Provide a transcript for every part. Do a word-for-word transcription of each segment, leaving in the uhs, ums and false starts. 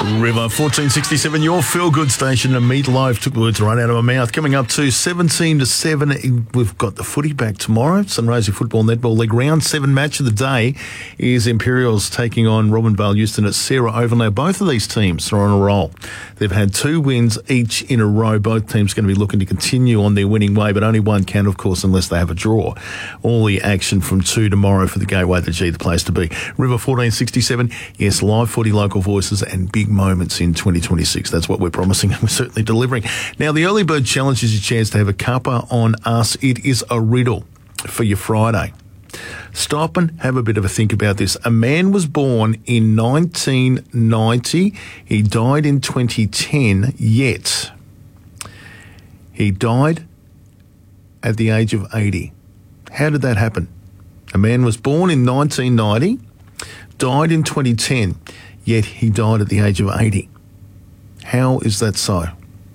River fourteen sixty-seven, your feel-good station, and Meatloaf took the words right out of my mouth. Coming up to seventeen to seven, we've got the footy back tomorrow. Sunraysia Football Netball League round seven match of the day is Imperials taking on Robinvale Euston at Sarah Oval. Now, both of these teams are on a roll. They've had two wins each in a row. Both teams going to be looking to continue on their winning way, but only one can, of course, unless they have a draw. All the action from two tomorrow for the Gateway, the G, the place to be. River fourteen sixty-seven, yes, live footy, local voices, and big moments in twenty twenty-six. That's what we're promising, and we're certainly delivering. Now, the Early Bird Challenge is your chance to have a cuppa on us. It is a riddle for your Friday. Stop and have a bit of a think about this. A man was born in nineteen ninety. He died in twenty ten, yet he died at the age of eighty. How did that happen? A man was born in nineteen ninety, died in twenty ten, yet he died at the age of eighty. How is that so?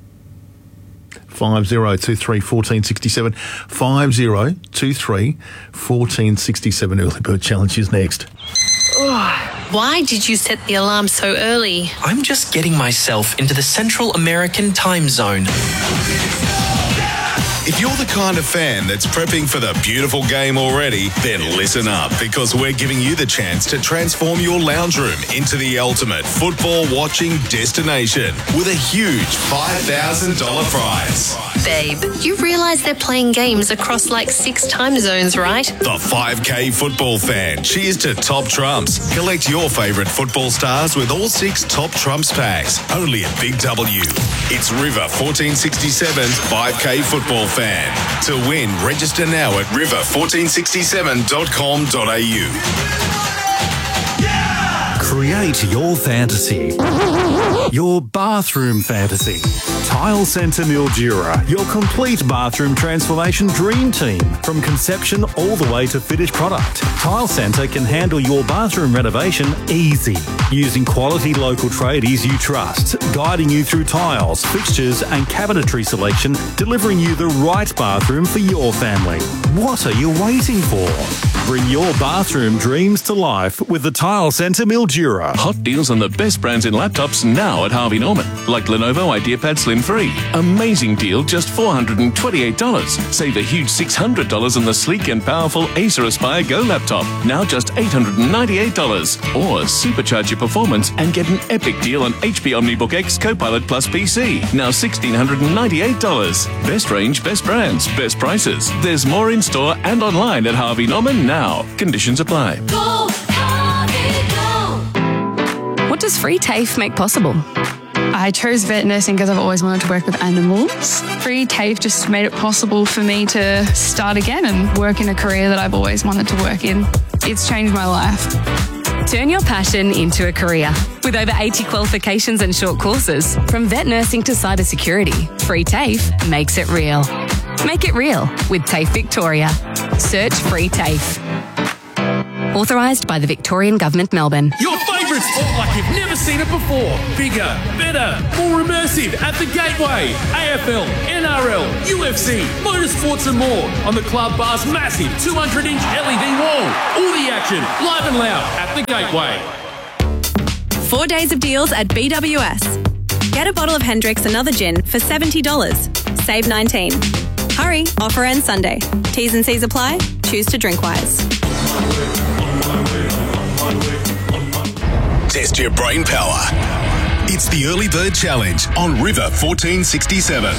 five zero two three one four six seven, five zero two three one four six seven. Early Bird Challenge is next. Why did you set the alarm so early? I'm just getting myself into the Central American time zone. If you're the kind of fan that's prepping for the beautiful game already, then listen up, because we're giving you the chance to transform your lounge room into the ultimate football watching destination with a huge five thousand dollars prize. Babe, you realise they're playing games across like six time zones, right? The five K football fan. Cheers to Top Trumps. Collect your favourite football stars with all six Top Trumps packs. Only at Big W. It's River fourteen sixty-seven's five K football fan. To win, register now at river fourteen sixty-seven dot com dot a u. Create your fantasy. Your bathroom fantasy. Tile Centre Mildura, your complete bathroom transformation dream team. From conception all the way to finished product, Tile Centre can handle your bathroom renovation easy. Using quality local tradies you trust, guiding you through tiles, fixtures and cabinetry selection, delivering you the right bathroom for your family. What are you waiting for? Bring your bathroom dreams to life with the Tile Centre Mildura. Hot deals on the best brands in laptops now at Harvey Norman, like Lenovo IdeaPad Slim three. Amazing deal, just four hundred twenty-eight dollars. Save a huge six hundred dollars on the sleek and powerful Acer Aspire Go laptop, now just eight hundred ninety-eight dollars. Or supercharge your performance and get an epic deal on H P OmniBook X Copilot Plus P C, now one thousand six hundred ninety-eight dollars. Best range, best brands, best prices. There's more in store and online at Harvey Norman now. Conditions apply. Go, Harvey, go. What does Free TAFE make possible? I chose vet nursing because I've always wanted to work with animals. Free TAFE just made it possible for me to start again and work in a career that I've always wanted to work in. It's changed my life. Turn your passion into a career. With over eighty qualifications and short courses, from vet nursing to cybersecurity, Free TAFE makes it real. Make it real with TAFE Victoria. Search Free TAFE. Authorised by the Victorian Government, Melbourne. Your favourite sport like you've never seen it before. Bigger, better, more immersive at the Gateway. A F L, N R L, U F C, motorsports and more on the Club Bar's massive two hundred inch L E D wall. All the action, live and loud at the Gateway. Four days of deals at B W S. Get a bottle of Hendrick's Another Gin for seventy dollars. Save nineteen dollars. Hurry, offer ends Sunday. T's and C's apply. Choose to drink wise. Test your brain power. It's the Early Bird Challenge on River fourteen sixty-seven.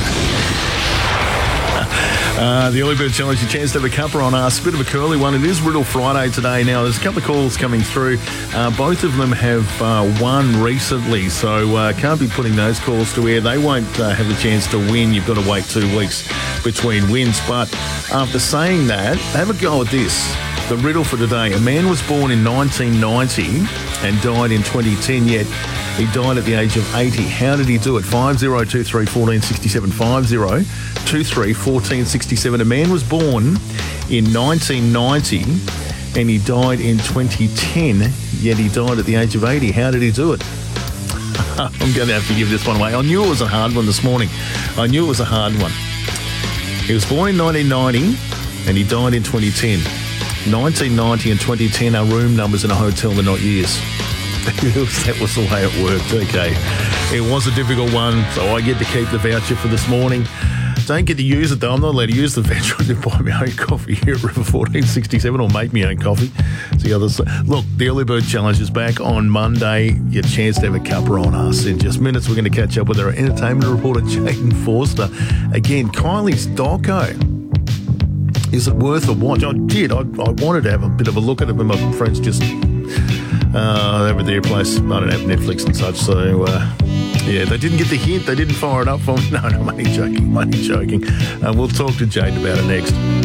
Uh, the Early Bird Challenge, your chance to have a cuppa on us. A bit of a curly one. It is Riddle Friday today. Now, there's a couple of calls coming through. Uh, both of them have uh, won recently, so uh, can't be putting those calls to air. They won't uh, have a chance to win. You've got to wait two weeks between wins. But after saying that, have a go at this. The riddle for today. A man was born in nineteen ninety and died in twenty ten, yet he died at the age of eighty. How did he do it? five zero two three one four six seven, five zero two three one four six seven. A man was born in nineteen ninety and he died in twenty ten, yet he died at the age of eighty. How did he do it? I'm going to have to give this one away. I knew it was a hard one this morning. I knew it was a hard one. He was born in nineteen ninety and he died in twenty ten. nineteen ninety and twenty ten are room numbers in a hotel, they're not years. That was the way it worked. Okay. It was a difficult one, so I get to keep the voucher for this morning. Don't get to use it, though. I'm not allowed to use the voucher to buy my own coffee here at River fourteen sixty-seven or make my own coffee. It's the other side. Look, the Early Bird Challenge is back on Monday. Your chance to have a cuppa on us. In just minutes, we're going to catch up with our entertainment reporter, Jaden Forster. Again, Kylie's doco. Is it worth a watch? I did. I, I wanted to have a bit of a look at it, but my friends just uh, over their place. I don't have Netflix and such, so uh, yeah, they didn't get the hint. They didn't fire it up for me. No, no, money joking, money joking. Uh, we'll talk to Jade about it next.